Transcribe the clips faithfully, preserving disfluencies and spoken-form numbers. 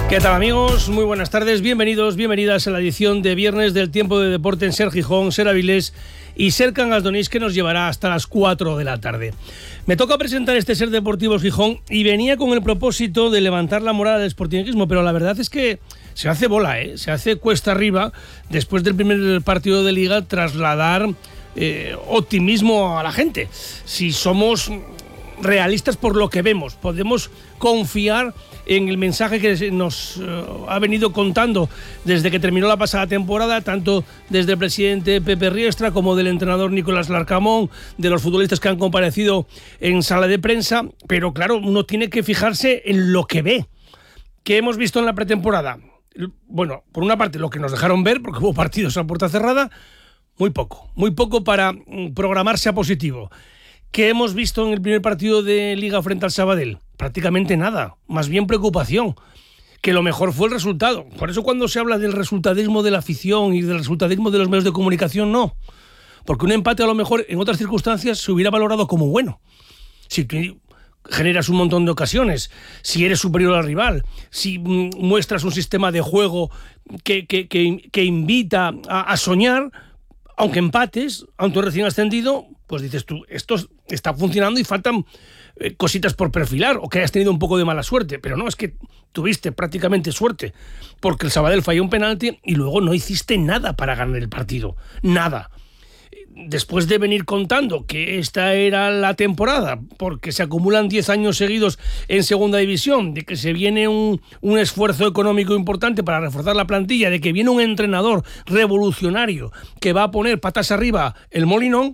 ¿Qué tal, amigos? Muy buenas tardes, bienvenidos, bienvenidas a la edición de viernes del Tiempo de Deporte en Ser Gijón, Ser Avilés y Ser Cangas d'Onís, que nos llevará hasta las cuatro de la tarde. Me toca presentar este Ser Deportivos Gijón y venía con el propósito de levantar la moral del sportinguismo, pero la verdad es que se hace bola, ¿eh? Se hace cuesta arriba, después del primer partido de Liga, trasladar eh, optimismo a la gente. Si somos realistas por lo que vemos, podemos confiar en el mensaje que nos uh, ha venido contando desde que terminó la pasada temporada, tanto desde el presidente Pepe Riestra como del entrenador Nicolás Larcamón, de los futbolistas que han comparecido en sala de prensa, pero claro, uno tiene que fijarse en lo que ve. ¿Qué hemos visto en la pretemporada? Bueno, por una parte lo que nos dejaron ver, porque hubo partidos a puerta cerrada, muy poco, muy poco para mm, programarse a positivo. ¿Qué hemos visto en el primer partido de Liga frente al Sabadell? Prácticamente nada, más bien preocupación, que lo mejor fue el resultado. Por eso cuando se habla del resultadismo de la afición y del resultadismo de los medios de comunicación, no. Porque un empate a lo mejor en otras circunstancias se hubiera valorado como bueno. Si tú generas un montón de ocasiones, si eres superior al rival, si mm, muestras un sistema de juego que, que, que, que invita a, a soñar, aunque empates, aunque recién ascendido, pues dices tú, esto está funcionando y faltan eh, cositas por perfilar, o que hayas tenido un poco de mala suerte, pero no, es que tuviste prácticamente suerte, porque el Sabadell falló un penalti y luego no hiciste nada para ganar el partido, nada. Después de venir contando que esta era la temporada, porque se acumulan diez años seguidos en segunda división, de que se viene un, un esfuerzo económico importante para reforzar la plantilla, de que viene un entrenador revolucionario que va a poner patas arriba el Molinón,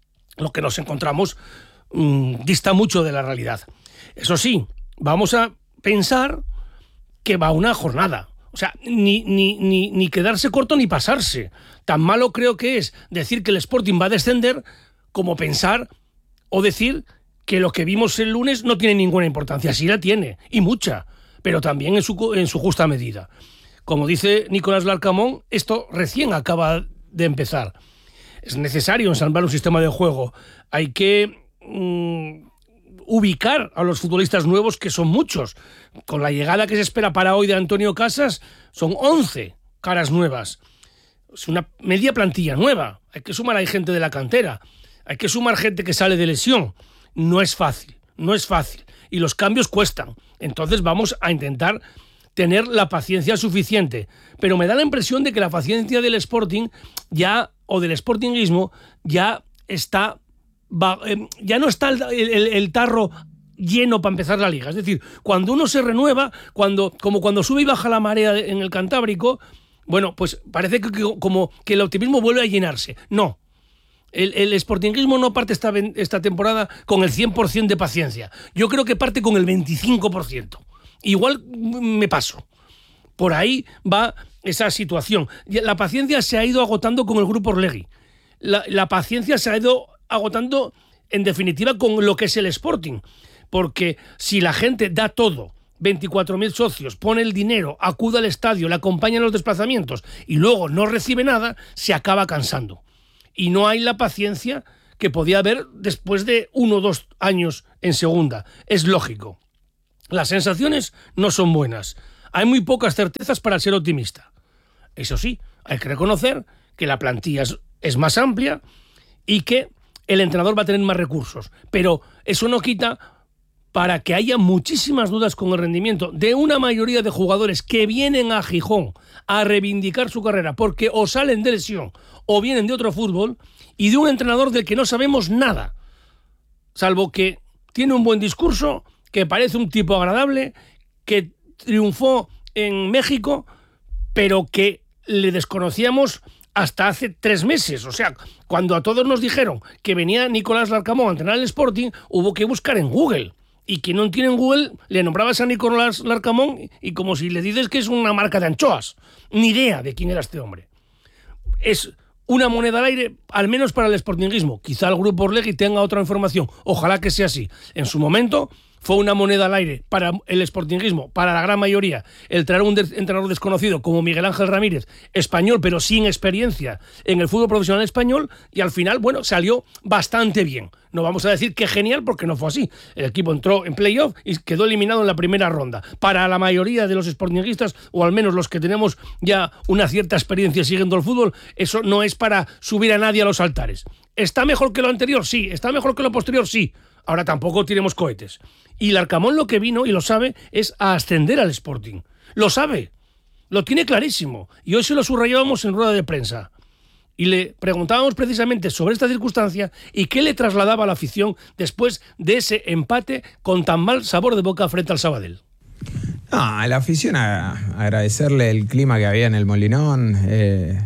lo que nos encontramos mmm, dista mucho de la realidad. Eso sí, vamos a pensar que va una jornada. O sea, ni, ni, ni, ni quedarse corto ni pasarse. Tan malo creo que es decir que el Sporting va a descender como pensar o decir que lo que vimos el lunes no tiene ninguna importancia. Sí la tiene, y mucha, pero también en su, en su justa medida. Como dice Nicolás Larcamón, esto recién acaba de empezar. Es necesario ensamblar un sistema de juego. Hay que mmm, ubicar a los futbolistas nuevos, que son muchos. Con la llegada que se espera para hoy de Antonio Casas, son once caras nuevas. Es una media plantilla nueva. Hay que sumar, hay gente de la cantera. Hay que sumar gente que sale de lesión. No es fácil, no es fácil. Y los cambios cuestan. Entonces vamos a intentar tener la paciencia suficiente. Pero me da la impresión de que la paciencia del Sporting ya, o del sportinguismo, ya está, va, eh, ya no está el, el, el tarro lleno para empezar la liga. Es decir, cuando uno se renueva, cuando, como cuando sube y baja la marea en el Cantábrico, bueno, pues parece que, que, como que el optimismo vuelve a llenarse. No. El, el sportinguismo no parte esta, esta temporada con el cien por ciento de paciencia. Yo creo que parte con el veinticinco por ciento. Igual me paso. Por ahí va esa situación. La paciencia se ha ido agotando con el Grupo Orlegui. La, la paciencia se ha ido agotando, en definitiva, con lo que es el Sporting. Porque si la gente da todo, veinticuatro mil socios, pone el dinero, acude al estadio, le acompaña en los desplazamientos y luego no recibe nada, se acaba cansando. Y no hay la paciencia que podía haber después de uno o dos años en segunda. Es lógico. Las sensaciones no son buenas. Hay muy pocas certezas para ser optimista. Eso sí, hay que reconocer que la plantilla es, es más amplia y que el entrenador va a tener más recursos. Pero eso no quita para que haya muchísimas dudas con el rendimiento de una mayoría de jugadores que vienen a Gijón a reivindicar su carrera porque o salen de lesión o vienen de otro fútbol, y de un entrenador del que no sabemos nada, salvo que tiene un buen discurso, que parece un tipo agradable, que triunfó en México, pero que le desconocíamos hasta hace tres meses. O sea, cuando a todos nos dijeron que venía Nicolás Larcamón a entrenar el Sporting, hubo que buscar en Google. Y quien no tiene en Google, le nombrabas a Nicolás Larcamón y como si le dices que es una marca de anchoas. Ni idea de quién era este hombre. Es una moneda al aire, al menos para el sportinguismo. Quizá el Grupo Orlegui tenga otra información. Ojalá que sea así. En su momento, fue una moneda al aire para el sportinguismo, para la gran mayoría, el traer un de- entrenador desconocido como Miguel Ángel Ramírez, español pero sin experiencia en el fútbol profesional español, y al final, bueno, salió bastante bien. No vamos a decir que genial porque no fue así. El equipo entró en playoff y quedó eliminado en la primera ronda. Para la mayoría de los sportinguistas, o al menos los que tenemos ya una cierta experiencia siguiendo el fútbol, eso no es para subir a nadie a los altares. ¿Está mejor que lo anterior? Sí. ¿Está mejor que lo posterior? Sí. Ahora tampoco tiremos cohetes. Y el Arcamón lo que vino, y lo sabe, es a ascender al Sporting. Lo sabe. Lo tiene clarísimo. Y hoy se lo subrayábamos en rueda de prensa. Y le preguntábamos precisamente sobre esta circunstancia y qué le trasladaba a la afición después de ese empate con tan mal sabor de boca frente al Sabadell. No, a la afición a, a agradecerle el clima que había en el Molinón. Eh,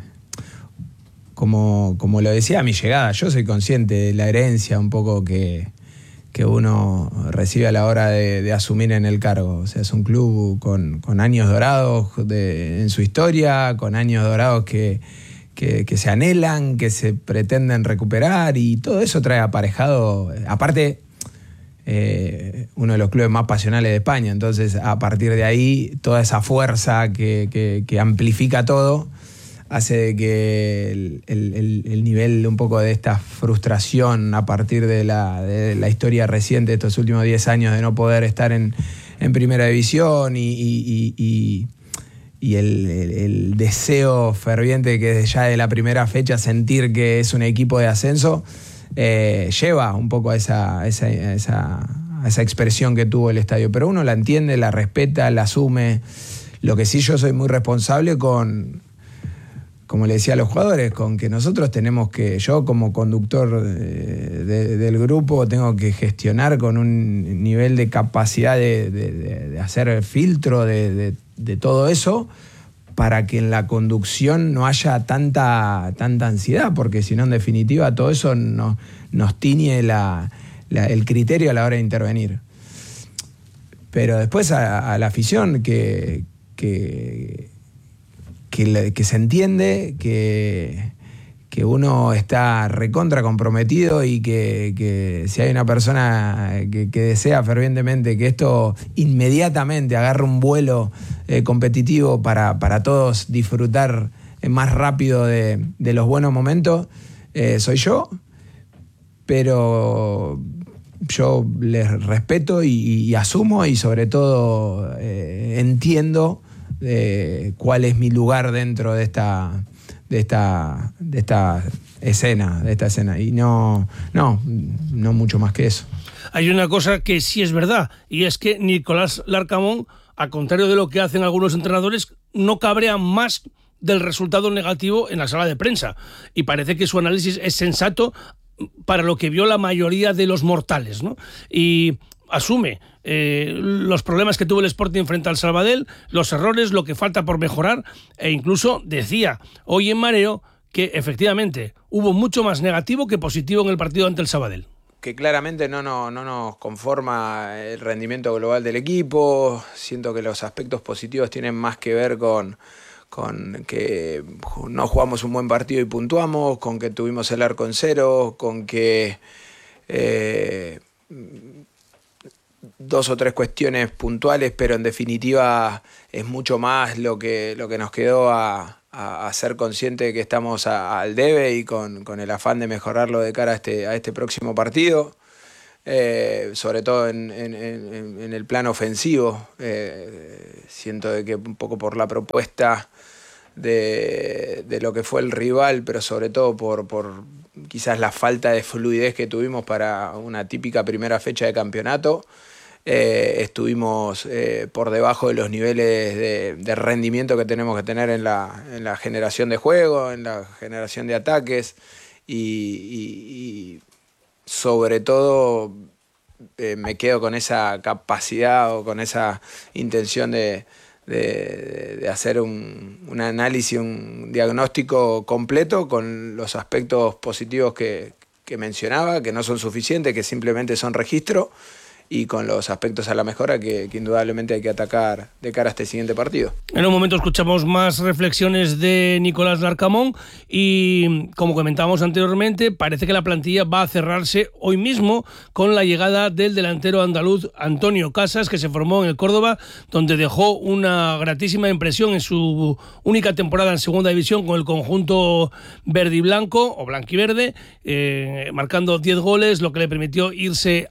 como, como lo decía a mi llegada, yo soy consciente de la herencia un poco que, que uno recibe a la hora de, de asumir en el cargo. O sea, es un club con, con años dorados de, en su historia, con años dorados que, que, que se anhelan, que se pretenden recuperar, y todo eso trae aparejado, aparte, eh, uno de los clubes más pasionales de España. Entonces, a partir de ahí, toda esa fuerza que, que, que amplifica todo hace de que el, el, el nivel un poco de esta frustración a partir de la, de la historia reciente de estos últimos diez años de no poder estar en, en primera división, y, y, y, y el, el, el deseo ferviente que desde ya de la primera fecha sentir que es un equipo de ascenso, eh, lleva un poco a esa, esa, esa, a esa expresión que tuvo el estadio. Pero uno la entiende, la respeta, la asume. Lo que sí, yo soy muy responsable con, como le decía a los jugadores, con que nosotros tenemos que, yo como conductor de, de, del grupo, tengo que gestionar con un nivel de capacidad de, de, de hacer filtro de, de, de todo eso, para que en la conducción no haya tanta, tanta ansiedad, porque si no, en definitiva, todo eso no, nos tiñe la, la, el criterio a la hora de intervenir. Pero después a, a la afición que... que Que, que se entiende que, que uno está recontra comprometido, y que, que si hay una persona que, que desea fervientemente que esto inmediatamente agarre un vuelo eh, competitivo para, para todos disfrutar más rápido de, de los buenos momentos, eh, soy yo. Pero yo les respeto y, y asumo, y sobre todo eh, entiendo de cuál es mi lugar dentro de esta, de esta, de esta escena, de esta escena. Y no, no, no mucho más que eso. Hay una cosa que sí es verdad, y es que Nicolás Larcamón, al contrario de lo que hacen algunos entrenadores, no cabrea más del resultado negativo en la sala de prensa. Y parece que su análisis es sensato para lo que vio la mayoría de los mortales, ¿no? Y asume eh, los problemas que tuvo el Sporting frente al Sabadell, los errores, lo que falta por mejorar, e incluso decía hoy en Mareo que efectivamente hubo mucho más negativo que positivo en el partido ante el Sabadell. Que claramente no, no, no nos conforma el rendimiento global del equipo. Siento que los aspectos positivos tienen más que ver con, con que no jugamos un buen partido y puntuamos, con que tuvimos el arco en cero, con que eh, dos o tres cuestiones puntuales, pero en definitiva es mucho más lo que, lo que nos quedó a, a, a ser consciente de que estamos a, al debe, y con, con el afán de mejorarlo de cara a este, a este próximo partido, eh, sobre todo en, en, en, en el plano ofensivo. Eh, siento de que un poco por la propuesta de, de lo que fue el rival, pero sobre todo por, por quizás la falta de fluidez que tuvimos para una típica primera fecha de campeonato, Eh, estuvimos eh, por debajo de los niveles de, de rendimiento que tenemos que tener en la, en la generación de juego, en la generación de ataques, y, y, y sobre todo eh, me quedo con esa capacidad o con esa intención de, de, de hacer un, un análisis, un diagnóstico completo con los aspectos positivos que, que mencionaba, que no son suficientes, que simplemente son registro. y con los aspectos a la mejora que, que indudablemente hay que atacar de cara a este siguiente partido. En un momento escuchamos más reflexiones de Nicolás Larcamón y, como comentábamos anteriormente, parece que la plantilla va a cerrarse hoy mismo con la llegada del delantero andaluz Antonio Casas, que se formó en el Córdoba, donde dejó una gratísima impresión en su única temporada en segunda división con el conjunto verde y blanco o blanquiverde, eh, marcando diez goles, lo que le permitió irse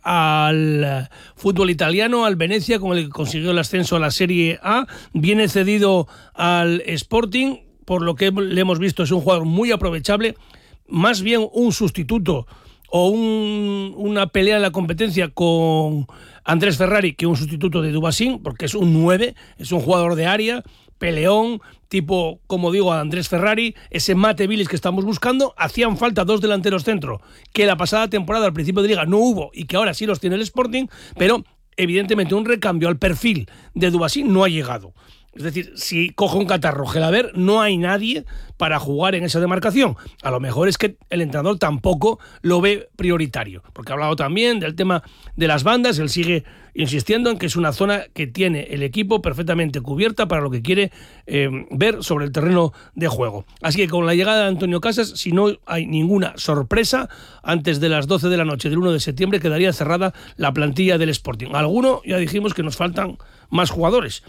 al fútbol italiano, al Venecia, con el que consiguió el ascenso a la Serie A. Viene cedido al Sporting, por lo que le hemos visto es un jugador muy aprovechable, más bien un sustituto o un, una pelea en la competencia con Andrés Ferrari que un sustituto de Dubasín, porque es un nueve, es un jugador de área, peleón, tipo, como digo, a Andrés Ferrari, ese Mate Vilis que estamos buscando. Hacían falta dos delanteros centro, que la pasada temporada al principio de liga no hubo y que ahora sí los tiene el Sporting, pero evidentemente un recambio al perfil de Dubasín no ha llegado. Es decir, si coge un catarro Gelaber, no hay nadie para jugar en esa demarcación. A lo mejor es que el entrenador tampoco lo ve prioritario, porque ha hablado también del tema de las bandas. Él sigue insistiendo en que es una zona que tiene el equipo perfectamente cubierta para lo que quiere eh, ver sobre el terreno de juego. Así que con la llegada de Antonio Casas, si no hay ninguna sorpresa, antes de las doce de la noche del uno de septiembre quedaría cerrada la plantilla del Sporting. Alguno, ya dijimos que nos faltan más jugadores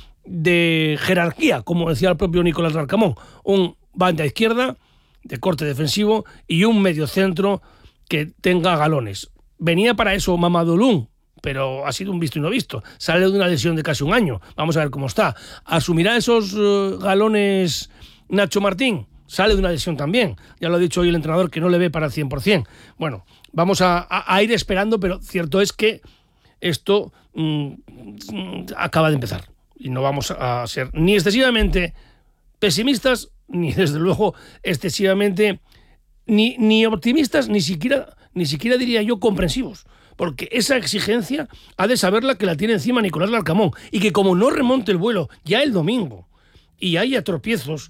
de jerarquía, como decía el propio Nicolás Larcamón, un banda izquierda de corte defensivo y un mediocentro que tenga galones. Venía para eso Mamadou, pero ha sido un visto y no visto. Sale de una lesión de casi un año. Vamos a ver cómo está. ¿Asumirá esos uh, galones Nacho Martín? Sale de una lesión también. Ya lo ha dicho hoy el entrenador, que no le ve para el cien por ciento. Bueno, vamos a, a, a ir esperando, pero cierto es que esto mmm, acaba de empezar. Y no vamos a ser ni excesivamente pesimistas, ni desde luego excesivamente ni, ni optimistas, ni siquiera, ni siquiera diría yo comprensivos. Porque esa exigencia ha de saberla que la tiene encima Nicolás Larcamón. Y que como no remonte el vuelo ya el domingo y haya tropiezos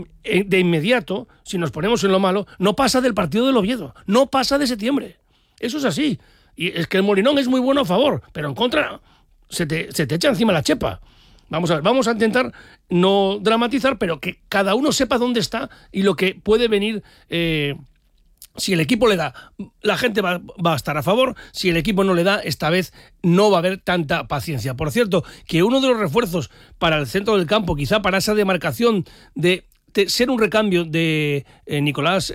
de inmediato, si nos ponemos en lo malo, no pasa del partido del Oviedo, no pasa de septiembre. Eso es así. Y es que el Molinón es muy bueno a favor, pero en contra se te, se te echa encima la chepa. Vamos a ver, vamos a intentar no dramatizar, pero que cada uno sepa dónde está y lo que puede venir. Eh, si el equipo le da, la gente va, va a estar a favor. Si el equipo no le da, esta vez no va a haber tanta paciencia. Por cierto, que uno de los refuerzos para el centro del campo, quizá para esa demarcación de, de ser un recambio de eh, Nicolás,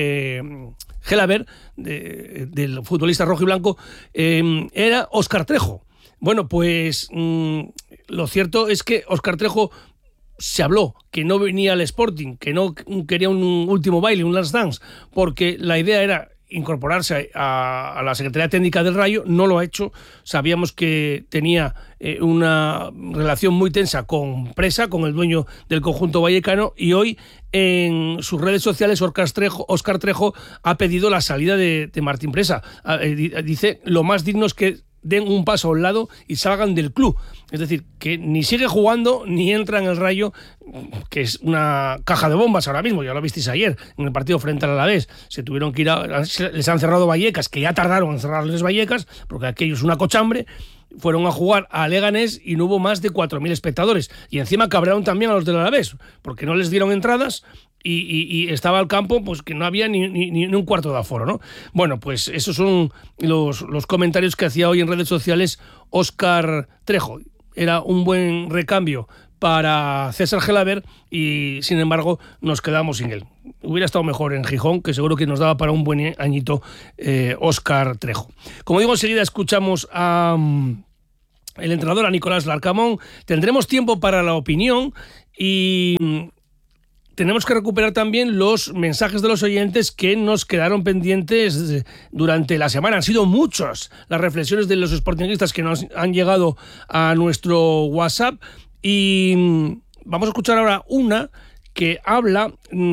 de Gelaber, de, del futbolista rojo y blanco, eh, era Óscar Trejo. Bueno, pues mmm, lo cierto es que Óscar Trejo se habló que no venía al Sporting, que no quería un último baile, un last dance, porque la idea era incorporarse a, a la Secretaría Técnica del Rayo. No lo ha hecho. Sabíamos que tenía eh, una relación muy tensa con Presa, con el dueño del conjunto vallecano, y hoy en sus redes sociales Óscar Trejo, Óscar Trejo ha pedido la salida de, de Martín Presa. Eh, dice, lo más digno es que den un paso a un lado y salgan del club. Es decir, que ni sigue jugando ni entra en el Rayo, que es una caja de bombas ahora mismo. Ya lo visteis ayer en el partido frente al Alavés. Se tuvieron que ir a, les han cerrado Vallecas, que ya tardaron en cerrarles Vallecas, porque aquello es una cochambre. Fueron a jugar a Leganés y no hubo más de cuatro mil espectadores. Y encima cabrearon también a los del Alavés, porque no les dieron entradas y, y, y estaba al campo pues que no había ni, ni, ni un cuarto de aforo, ¿no? Bueno, pues esos son los, los comentarios que hacía hoy en redes sociales Óscar Trejo. Era un buen recambio para César Gelaber y, sin embargo, nos quedamos sin él. Hubiera estado mejor en Gijón, que seguro que nos daba para un buen añito eh, Óscar Trejo. Como digo, enseguida escuchamos a um, el entrenador, a Nicolás Larcamón. Tendremos tiempo para la opinión y um, tenemos que recuperar también los mensajes de los oyentes que nos quedaron pendientes durante la semana. Han sido muchas las reflexiones de los sportinguistas que nos han llegado a nuestro WhatsApp y um, vamos a escuchar ahora una que habla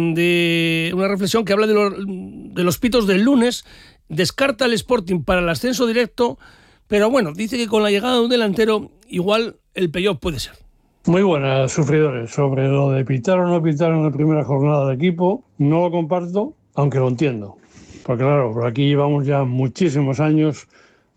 de una reflexión que habla de los, de los pitos del lunes. Descarta el Sporting para el ascenso directo, pero bueno, dice que con la llegada de un delantero igual el payoff puede ser. Muy buenas, sufridores. Sobre lo de pitar o no pitar en la primera jornada de equipo, no lo comparto, aunque lo entiendo. Porque claro, por aquí llevamos ya muchísimos años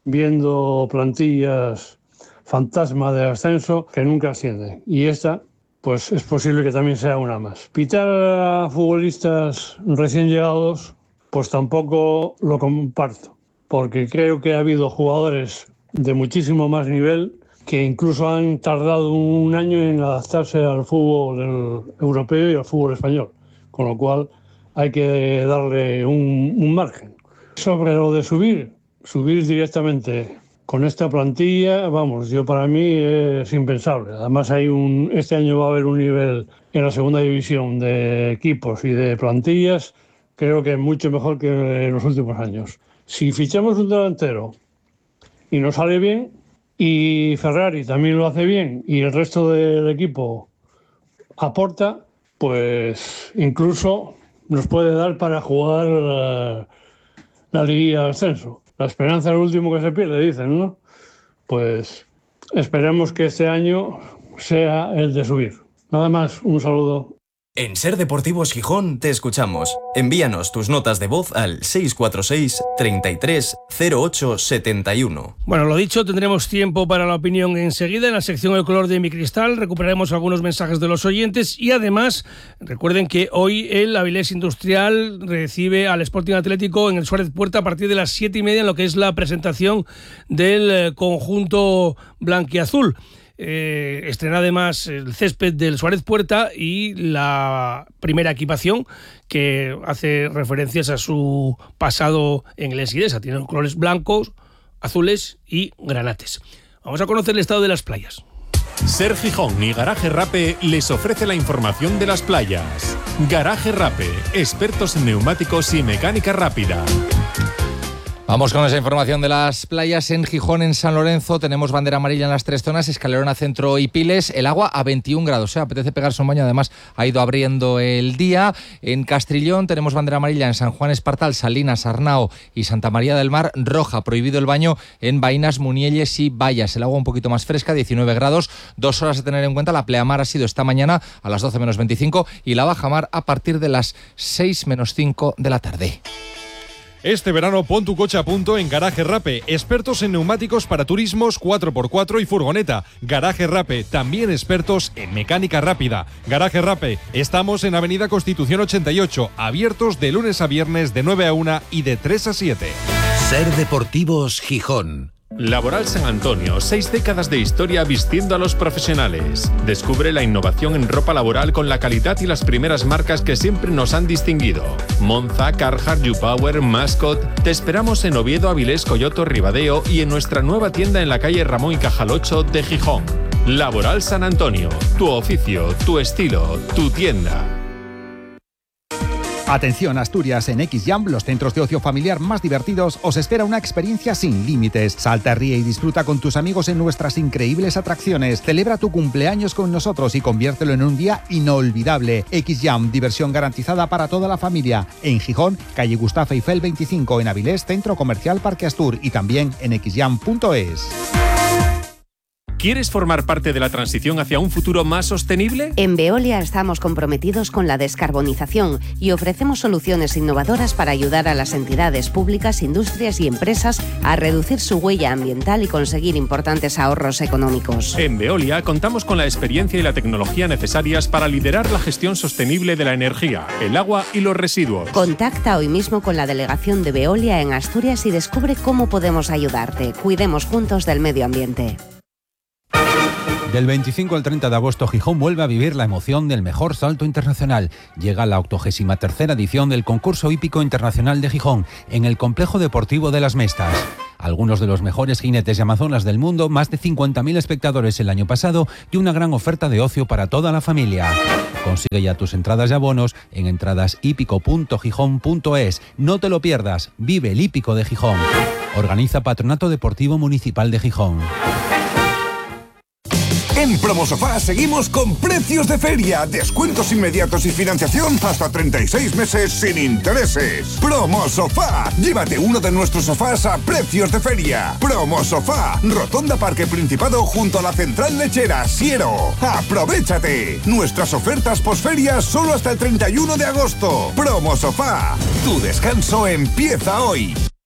viendo plantillas fantasma de ascenso que nunca ascienden. Y esta, pues es posible que también sea una más. Pitar a futbolistas recién llegados, pues tampoco lo comparto, porque creo que ha habido jugadores de muchísimo más nivel que incluso han tardado un año en adaptarse al fútbol europeo y al fútbol español, con lo cual hay que darle un, un margen. Sobre lo de subir, subir directamente con esta plantilla, vamos, yo para mí es impensable. Además hay un, este año va a haber un nivel en la segunda división de equipos y de plantillas, creo que mucho mejor que en los últimos años. Si fichamos un delantero y nos sale bien, y Ferrari también lo hace bien, y el resto del equipo aporta, pues incluso nos puede dar para jugar la, la liguilla de ascenso. La esperanza es lo último que se pierde, dicen, ¿no? Pues esperemos que este año sea el de subir. Nada más, un saludo. En Ser Deportivos Gijón te escuchamos. Envíanos tus notas de voz al seis cuatro seis, treinta y tres, cero ocho setenta y uno. Bueno, lo dicho, tendremos tiempo para la opinión enseguida. En la sección El color de mi cristal recuperaremos algunos mensajes de los oyentes y además recuerden que hoy el Avilés Industrial recibe al Sporting Atlético en el Suárez Puerta a partir de las siete y media en lo que es la presentación del conjunto blanquiazul. Eh, estrena además el césped del Suárez Puerta y la primera equipación que hace referencias a su pasado en el Esidesa. Tiene colores blancos, azules y granates. Vamos a conocer el estado de las playas. Ser Gijón y Garaje Rape les ofrece la información de las playas. Garaje Rape, expertos en neumáticos y mecánica rápida. Vamos con esa información de las playas. En Gijón, en San Lorenzo, tenemos bandera amarilla en las tres zonas, Escalerona, Centro y Piles. El agua a veintiún grados, ¿eh? Apetece pegarse un baño, además ha ido abriendo el día. En Castrillón tenemos bandera amarilla en San Juan Espartal, Salinas, Arnao y Santa María del Mar. Roja, prohibido el baño en Vainas, Munielles y Bayas. El agua un poquito más fresca, diecinueve grados. Dos horas a tener en cuenta. La pleamar ha sido esta mañana a las doce menos veinticinco y la bajamar a partir de las seis menos cinco de la tarde. Este verano pon tu coche a punto en Garaje Rape, expertos en neumáticos para turismos cuatro por cuatro y furgoneta. Garaje Rape, también expertos en mecánica rápida. Garaje Rape, estamos en Avenida Constitución ochenta y ocho, abiertos de lunes a viernes de nueve a una y de tres a siete. Ser Deportivos Gijón. Laboral San Antonio, seis décadas de historia vistiendo a los profesionales. Descubre la innovación en ropa laboral con la calidad y las primeras marcas que siempre nos han distinguido. Monza, Carhartt, YouPower, Mascot. Te esperamos en Oviedo, Avilés, Coyoto, Ribadeo y en nuestra nueva tienda en la calle Ramón y Cajal ocho de Gijón. Laboral San Antonio, tu oficio, tu estilo, tu tienda. Atención Asturias, en X-Jam, los centros de ocio familiar más divertidos, os espera una experiencia sin límites. Salta, ríe y disfruta con tus amigos en nuestras increíbles atracciones. Celebra tu cumpleaños con nosotros y conviértelo en un día inolvidable. X-Jam, diversión garantizada para toda la familia. En Gijón, calle Gustavo Eiffel veinticinco, en Avilés, Centro Comercial Parque Astur y también en x jam punto es. ¿Quieres formar parte de la transición hacia un futuro más sostenible? En Veolia estamos comprometidos con la descarbonización y ofrecemos soluciones innovadoras para ayudar a las entidades públicas, industrias y empresas a reducir su huella ambiental y conseguir importantes ahorros económicos. En Veolia contamos con la experiencia y la tecnología necesarias para liderar la gestión sostenible de la energía, el agua y los residuos. Contacta hoy mismo con la delegación de Veolia en Asturias y descubre cómo podemos ayudarte. Cuidemos juntos del medio ambiente. Del veinticinco al treinta de agosto, Gijón vuelve a vivir la emoción del mejor salto internacional. Llega la octogésima tercera edición del concurso hípico internacional de Gijón, en el complejo deportivo de Las Mestas. Algunos de los mejores jinetes y amazonas del mundo, más de cincuenta mil espectadores el año pasado y una gran oferta de ocio para toda la familia. Consigue ya tus entradas y abonos en entradas hípico punto gijón punto es. No te lo pierdas, vive el hípico de Gijón. Organiza Patronato Deportivo Municipal de Gijón. En Promosofá seguimos con precios de feria, descuentos inmediatos y financiación hasta treinta y seis meses sin intereses. Promosofá, llévate uno de nuestros sofás a precios de feria. Promosofá, Rotonda Parque Principado junto a la Central Lechera, Siero. ¡Aprovechate! Nuestras ofertas posferias solo hasta el treinta y uno de agosto. Promosofá, tu descanso empieza hoy.